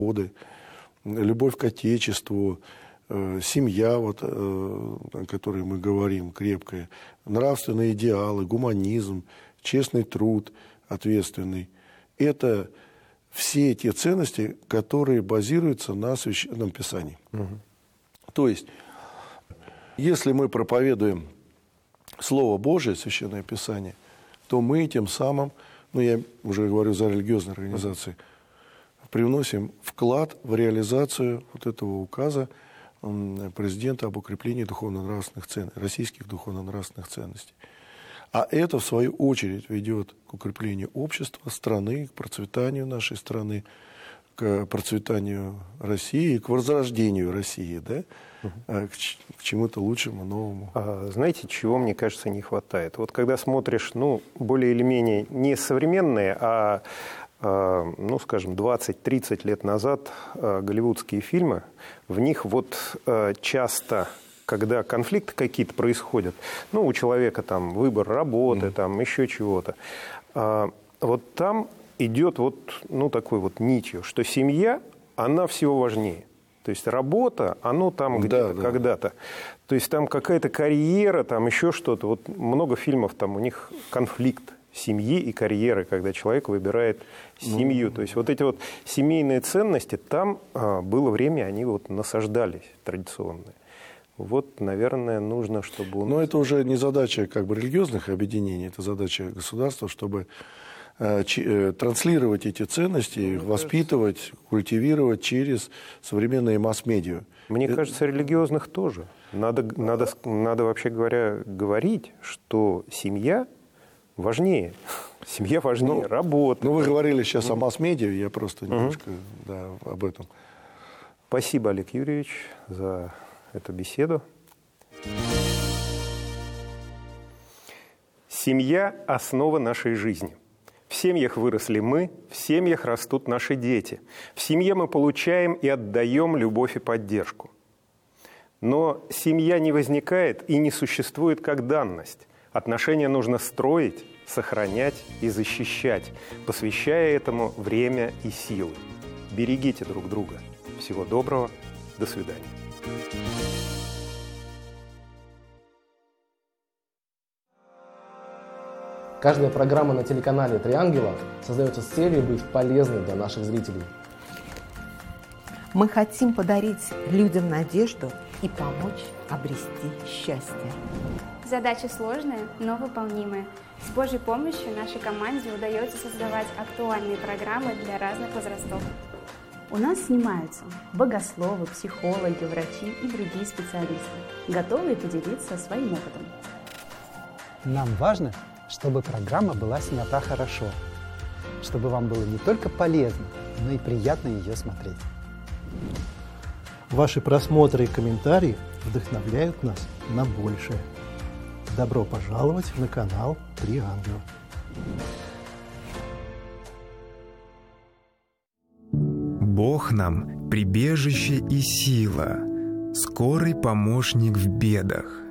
любовь к Отечеству, семья, вот, о которой мы говорим, крепкая, нравственные идеалы, гуманизм, честный труд, ответственный. Это все те ценности, которые базируются на Священном Писании. То есть, если мы проповедуем Слово Божие, Священное Писание, то мы тем самым, я уже говорю за религиозные организации, привносим вклад в реализацию вот этого указа президента об укреплении духовно-нравственных ценностей, российских духовно-нравственных ценностей. А это, в свою очередь, ведет к укреплению общества, страны, к процветанию нашей страны, к процветанию России, к возрождению России, да? К чему-то лучшему, новому. Знаете, чего, мне кажется, не хватает? Вот когда смотришь, более или менее не современные, а, скажем, 20-30 лет назад голливудские фильмы, в них вот часто, когда конфликты какие-то происходят, у человека там выбор работы, там еще чего-то, вот там идет такой вот нитью, что семья, она всего важнее. То есть работа, оно там где-то, когда-то. То есть там какая-то карьера, там еще что-то. Вот много фильмов, там у них конфликт семьи и карьеры, когда человек выбирает семью. То есть вот эти вот семейные ценности, там было время, они вот насаждались традиционные. Вот, наверное, нужно, чтобы у нас... Но это уже не задача религиозных объединений, это задача государства, чтобы транслировать эти ценности, воспитывать, культивировать через современные масс-медиа. Мне кажется, религиозных тоже. Надо, вообще говоря, говорить, что семья важнее. Семья важнее, работа. Вы говорили сейчас о масс-медиа, я просто немножко об этом. Спасибо, Олег Юрьевич, за эту беседу. Семья – основа нашей жизни. В семьях выросли мы, в семьях растут наши дети. В семье мы получаем и отдаем любовь и поддержку. Но семья не возникает и не существует как данность. Отношения нужно строить, сохранять и защищать, посвящая этому время и силы. Берегите друг друга. Всего доброго. До свидания. Каждая программа на телеканале «Три ангела» создается с целью быть полезной для наших зрителей. Мы хотим подарить людям надежду и помочь обрести счастье. Задача сложная, но выполнимая. С Божьей помощью нашей команде удается создавать актуальные программы для разных возрастов. У нас снимаются богословы, психологи, врачи и другие специалисты, готовые поделиться своим опытом. Нам важно, чтобы программа была снята хорошо, чтобы вам было не только полезно, но и приятно ее смотреть. Ваши просмотры и комментарии вдохновляют нас на большее. Добро пожаловать на канал «Три ангела». Бог нам прибежище и сила, скорый помощник в бедах.